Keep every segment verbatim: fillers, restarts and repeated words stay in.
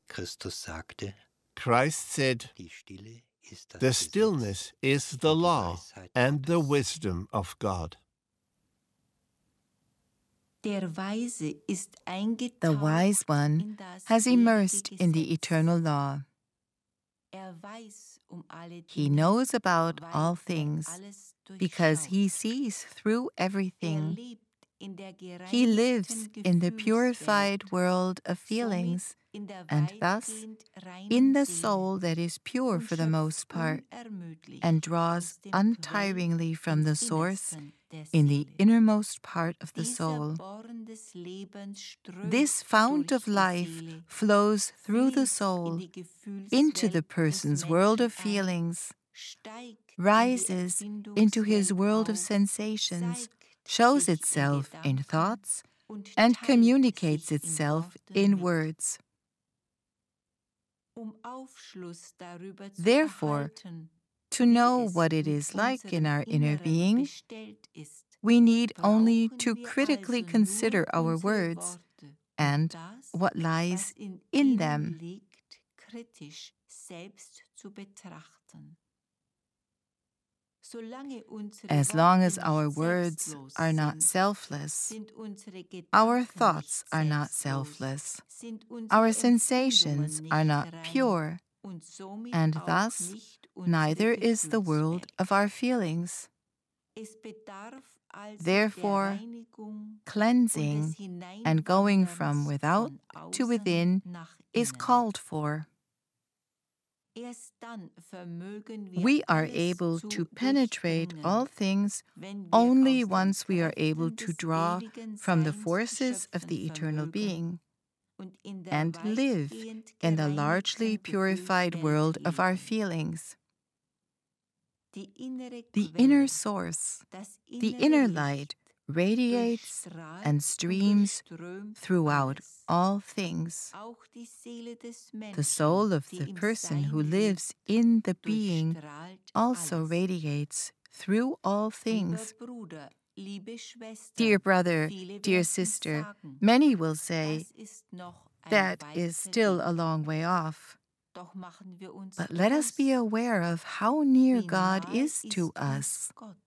Christus sagte, Christ said, die Stille ist das "The Gesetz stillness is the und die law Weisheit and the Gottes." wisdom of God." Der Weise ist eingetaucht The wise one in das has immersed ewige in the Gesetz. eternal law. Er weiß um alle He Dinge, knows about weil all er things alles because he durchschaut. sees through Er everything. lebt in der He lives gereinigten in the Gefühlswelt, purified world of feelings, somit in der and thus weitgehend reinen in the Seele soul that is pure und for the schöpft most part, unermüdlich and draws aus dem untiringly Quell from the im source Innersten der in the Seele. innermost part of the Dieser soul. Born des Lebens strömt This fount durch of die life Seele, flows through the fließt in soul die into the Gefühlswelt person's des world of Menschen ein, feelings, steigt rises in die into his Empfindungswelt world of auf, sensations, zeigt shows sich itself in in Gedanken thoughts, und and teilt communicates sich in itself Worten in mit. words. Um Aufschluss darüber zu Therefore, erhalten, to wie know es what it mit is like in unserem our inner Inneren being, bestellt ist, we need only brauchen to wir critically also consider nur our unsere words Worte and das, what lies was in in ihnen them. liegt, kritisch selbst zu betrachten. Solange unsere As long Worte as our nicht words selbstlos are not sind, selfless, sind unsere our Gedanken thoughts nicht are not selbstlos, selfless, sind unsere our Empfindungen sensations are nicht not rein pure, und somit and auch thus nicht unsere neither is the world Gefühlswelt. of our feelings. Es bedarf also Therefore, der Reinigung und des cleansing and going from Hineinwanderns without von to außen within nach is innen. called for. Erst dann vermögen wir We are alles able zu to penetrate durchdringen, all things wenn wir only aus den once we are able Kräften to des draw ewigen from the Seins forces of schöpfen the eternal vermögen being und in der and live weitgehend in the largely gereinigten purified Gefühlswelt world of our leben. feelings. Die innere The Quelle, inner source, das the innere inner Licht, light, radiates durchstrahlt and und streams durchströmt throughout alles. all things. Auch die Seele des Menschen, The soul of die the im person who Sein lives lebt, in the being durchstrahlt also alles. radiates through all things. Lieber Bruder, liebe Schwester, Dear brother, viele dear werden sister, sagen, many will say, das ist noch ein that weiter is still Weg. a long way off. Doch machen wir uns But let us be bewusst, aware of how near wie God nahe is to ist us. uns Gott.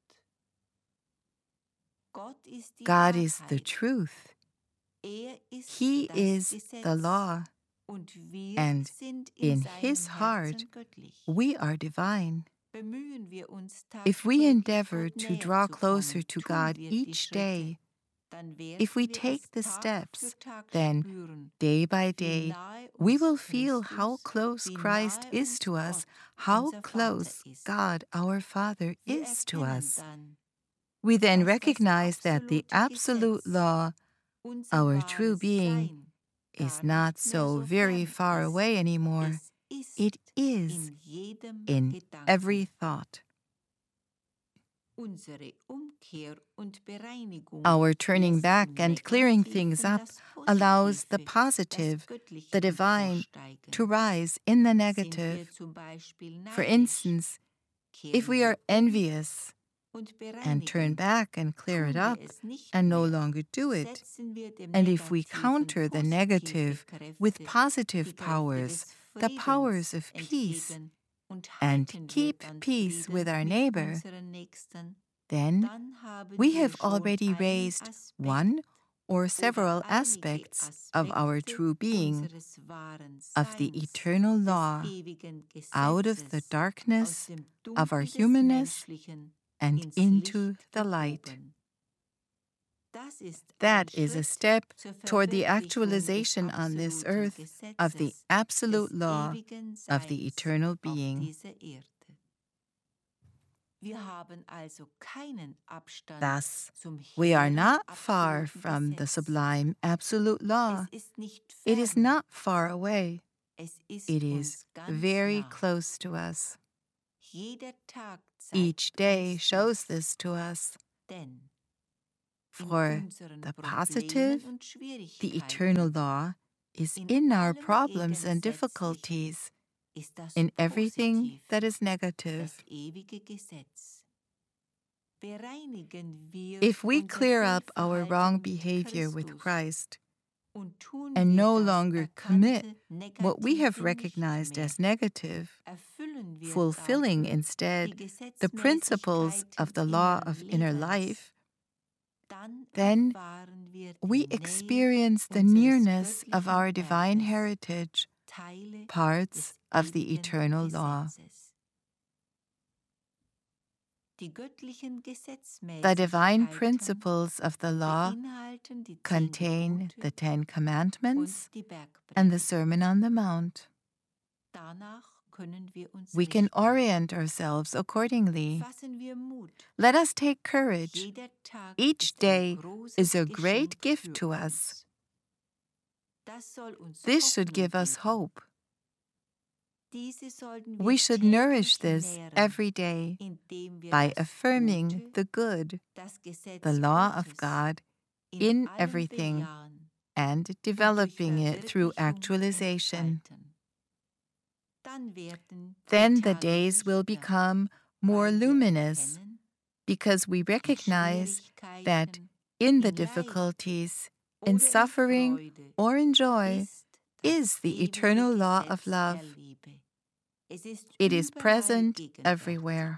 Gott ist die God is the Wahrheit. truth. Er ist He das is Gesetz. the law, Und wir and sind in, in seinem His heart Herzen göttlich. we are divine. Bemühen wir uns If we tagtäglich, endeavor Gott to näher draw zu closer kommen, to tun God wir die each Schritte, day, dann werden if we wir take es the Tag steps, für Tag then spüren, day by wie day, nahe we uns will feel Christus, how close wie Christ nahe is uns to us, Gott, how unser Vater, close ist. God, our Father, Wir is to erkennen us. dann, We then dass das recognize that the absolute absolute Gesetz, law, unser our wahres true being, Sein, is gar not nicht mehr so so very fern far ist. away anymore. Es ist It is in jedem in Gedanken. every thought. Unsere Umkehr und Bereinigung Our turning lässt back and clearing Negativen things up das allows the Positive, positive, das Göttliche the divine, emporsteigen. to rise in the Sind wir negative. zum Beispiel For neidisch, instance, if kehren we wir are um envious und and turn bereinigen. back and clear it Tun up wir es nicht and no mehr, longer do it, setzen wir dem and if we Negativen counter the positive negative with Kräfte, positive die Kräfte powers, des the Friedens powers of peace, entgegen und and halten wir keep dann peace Frieden with our mit neighbor, unseren Nächsten, then dann haben we wir have schon already einen raised Aspekt one or oder several einige aspects of our Aspekte true being, unseres wahren of the Seins, eternal des law, ewigen out of the Gesetzes, aus darkness dem of our Dunkel des humanness Menschlichen and ins into Licht the light. gehoben. Das ist ein That is a Schritt step zur toward the Verwirklichung actualization des on this absoluten earth of the Gesetzes, absolute des law ewigen of the Seins eternal auf being. dieser Erde. Wir haben also keinen Abstand Thus, zum we are hehren not far absoluten from the Gesetz. sublime absolute law. Es ist nicht It is fern, not far away. es ist It uns is ganz very nah. close to us. Jeder Tag zeigt Each day uns shows dies, this to us. denn in For unseren the Problemen positive, und the Schwierigkeiten, eternal law is in in our allem problems and Gegensätzlichen difficulties, ist das in everything Positiv, that is negative. das ewige Gesetz. Bereinigen wir If we unser clear up our Fehlverhalten wrong mit behavior with Christus, Christ, Und tun and wir no das longer commit erkannte what we have Negative recognized nicht mehr, as negative, erfüllen wir fulfilling dafür instead die the principles Gesetzmäßigkeiten of the law inneren of inner Lebens, life, dann then erfahren wir die we Nähe experience the unseres nearness of göttlichen our divine Erbes, heritage, Teile parts des of the ewigen eternal law. Gesetzes. Die göttlichen The divine Gesetzmäßigkeiten principles of the law beinhalten die zehn contain Gebote the Ten Commandments und die and the Bergpredigt. Sermon on the Mount. Danach können wir uns We can richten. orient ourselves accordingly. Fassen wir Mut. Let us take courage. Jeder Tag Each ist ein day großes is a great Geschenk gift für to uns. us. Das soll uns This should Hoffnung give us geben. hope. Diese sollten wir We should täglich nourish this nähren, every day indem wir by das affirming Gute, the good, das Gesetz the law of Gottes God, in in allem everything bejahen and und durch developing it through Verwirklichung actualization. entfalten. Dann werden die Then the Tage days will lichter, become more weil wir luminous erkennen, because we die recognize that Schwierigkeiten in the in Leid difficulties, oder in in suffering, Freude or in joy, ist das is the ewige eternal law of Gesetz love. der Liebe. Es ist It is überall present gegenwärtig. everywhere.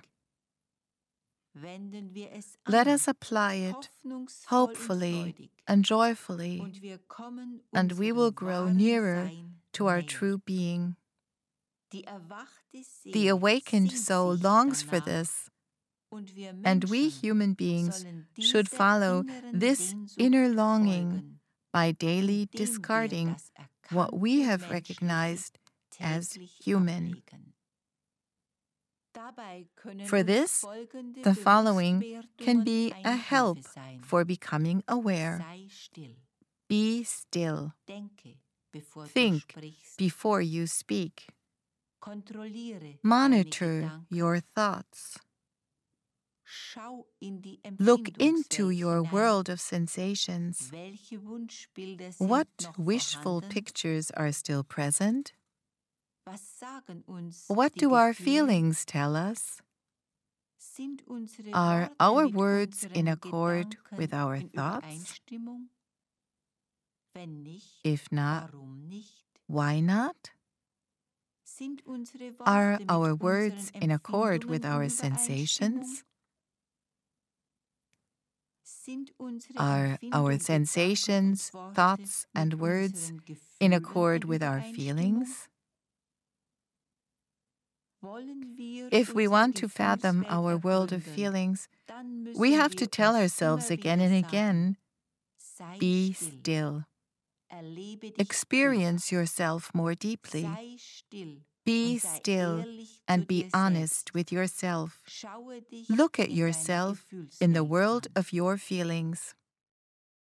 Wenden wir es Let an, us apply it hoffnungsvoll und hopefully freudig, and joyfully, und wir kommen and we will unserem grow wahren nearer Sein to our näher. true being. Die erwachte Seele The awakened sehnt soul sich longs for danach, this, und wir and we Menschen human beings sollen should dieser follow inneren this Sehnsucht inner longing folgen, by daily indem wir discarding das what we erkannte have Menschliche recognized as täglich human. ablegen. Dabei können For uns this, folgende the following can Bewusstsberdungen be a eine help Hilfe sein. for becoming aware. Sei still, Be still. denke, bevor Think du sprichst, before you speak. kontrolliere Monitor deine Gedanken, your thoughts. schau in die Look into Empfindungswelt your hinein. world of sensations. Welche Wunschbilder sind What noch wishful vorhanden? pictures are still present? Was sagen uns What die do our Gefühle? feelings tell us? Sind unsere Are Worte our mit words in unseren accord Gedanken with our in thoughts? Übereinstimmung? Wenn nicht, If not, warum nicht? why not? Sind unsere Worte Are mit our unseren words in accord with Empfindungen our in Übereinstimmung? sensations? Sind unsere Are our Empfindungen, sensations, Gedanken und Worte thoughts, mit and words unseren in Gefühlen accord in with our Übereinstimmung? feelings? Wollen wir If we unsere want to fathom Gefühlswelt our world of ergründen, feelings, dann müssen we have wir to tell uns ourselves immer again wieder and sagen, again, sei be still, still. erlebe dich Experience yourself more tiefer, deeply. sei still Be und sei still ehrlich and zu be dir honest selbst. with yourself. Schaue dich Look at in deiner yourself in the Gefühlswelt world an. of your feelings.